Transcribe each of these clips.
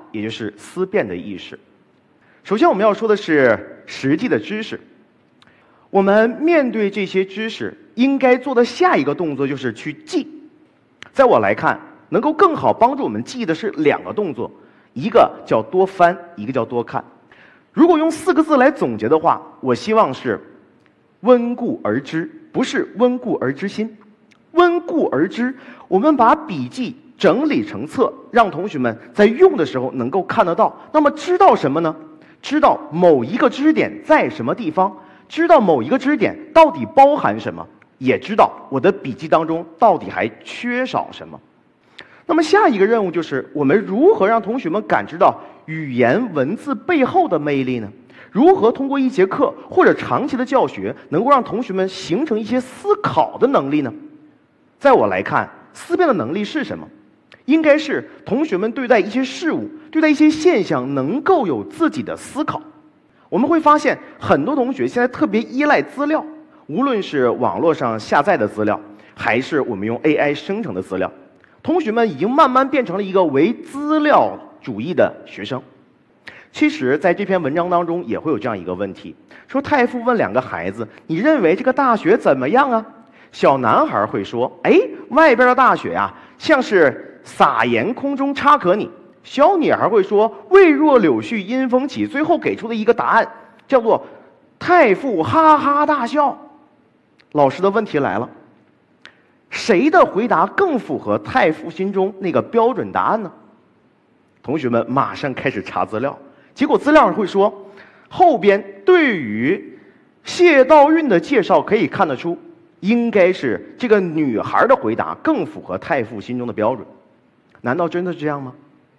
也就是思辨的意识。首先我们要说的是实际的知识。我们面对这些知识，应该做的下一个动作就是去记。在我来看，能够更好帮助我们记忆的是2个动作，一个叫多翻，一个叫多看。如果用4个字来总结的话，我希望是温故而知，不是温故而知新。温故而知，我们把笔记整理成册，让同学们在用的时候能够看得到。那么知道什么呢？知道某一个知识点在什么地方，知道某一个知识点到底包含什么，也知道我的笔记当中到底还缺少什么。那么下一个任务就是我们如何让同学们感知到语言文字背后的魅力呢？如何通过一节课或者长期的教学，能够让同学们形成一些思考的能力呢？在我来看，思辨的能力是什么？应该是同学们对待一些事物、对待一些现象能够有自己的思考。我们会发现很多同学现在特别依赖资料，无论是网络上下载的资料，还是我们用 AI 生成的资料，同学们已经慢慢变成了一个唯资料主义的学生。其实在这篇文章当中也会有这样一个问题，说太傅问2个孩子，你认为这个大雪怎么样啊？小男孩会说，外边的大雪啊，像是撒盐空中差可拟。小女孩会说，未若柳絮因风起。最后给出的一个答案叫做太傅哈哈大笑。老师的问题来了，谁的回答更符合太傅心中那个标准答案呢？同学们马上开始查资料，结果资料上会说，后边对于谢道韫的介绍可以看得出，应该是这个女孩的回答更符合太傅心中的标准。难道真的是这样吗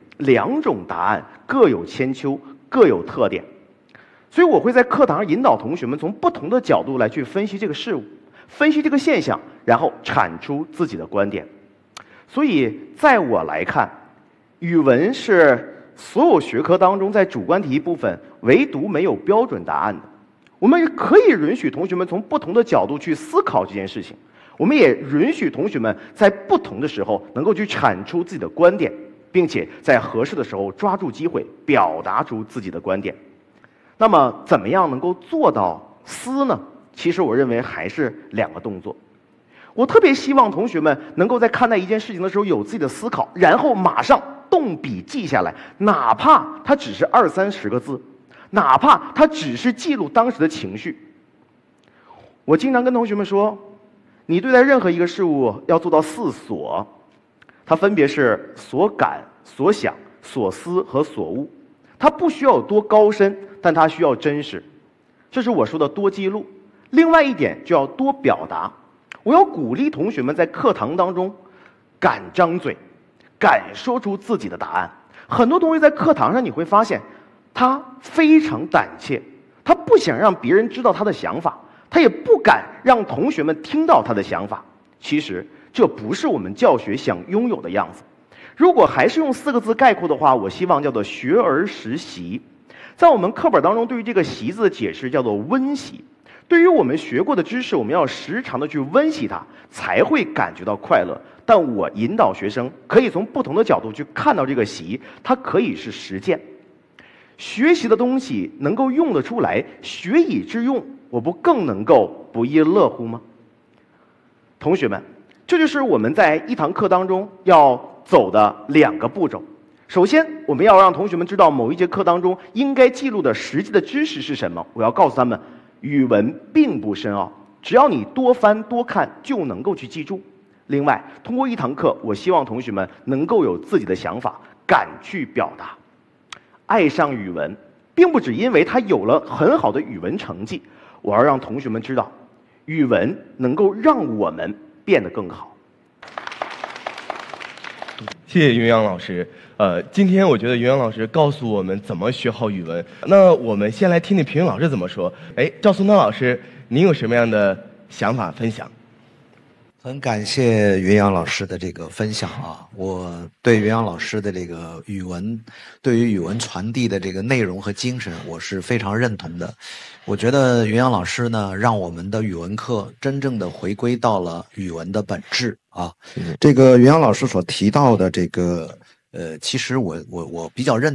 ？2种答案各有千秋，各有特点。所以我会在课堂上引导同学们从不同的角度来去分析这个事物，分析这个现象，然后产出自己的观点。所以在我来看，语文是所有学科当中在主观题部分唯独没有标准答案的。我们可以允许同学们从不同的角度去思考这件事情，我们也允许同学们在不同的时候能够去产出自己的观点，并且在合适的时候抓住机会表达出自己的观点。那么怎么样能够做到思呢？其实我认为还是2个动作。我特别希望同学们能够在看待一件事情的时候有自己的思考，然后马上动笔记下来，哪怕它只是20-30个字，哪怕它只是记录当时的情绪。我经常跟同学们说，你对待任何一个事物要做到4所，它分别是所感、所想、所思和所悟。它不需要有多高深，但它需要真实。这是我说的多记录。另外一点就要多表达。我要鼓励同学们在课堂当中敢张嘴，敢说出自己的答案。很多同学在课堂上你会发现，他非常胆怯，他不想让别人知道他的想法，他也不敢让同学们听到他的想法。其实这不是我们教学想拥有的样子。如果还是用4个字概括的话，我希望叫做学而时习。在我们课本当中对于这个习字的解释叫做温习。对于我们学过的知识，我们要时常的去温习它，才会感觉到快乐。但我引导学生可以从不同的角度去看到这个习，它可以是实践。学习的东西能够用得出来，学以致用，我不更能够不亦乐乎吗？同学们，这就是我们在一堂课当中要走的2个步骤。首先，我们要让同学们知道某一节课当中应该记录的实际的知识是什么。我要告诉他们，语文并不深奥，只要你多翻多看就能够去记住。另外，通过一堂课，我希望同学们能够有自己的想法，敢去表达。爱上语文，并不只因为他有了很好的语文成绩，我要让同学们知道，语文能够让我们变得更好。 谢谢云阳老师。今天我觉得云阳老师告诉我们怎么学好语文。那我们先来听听评委老师怎么说。赵松涛老师，您有什么样的想法分享？ 很感谢云阳老师的这个分享啊！我对云阳老师的这个语文，对于语文传递的这个内容和精神，我是非常认同的。我觉得云阳老师呢，让我们的语文课真正的回归到了语文的本质啊。这个云阳老师所提到的这个，其实我比较认同。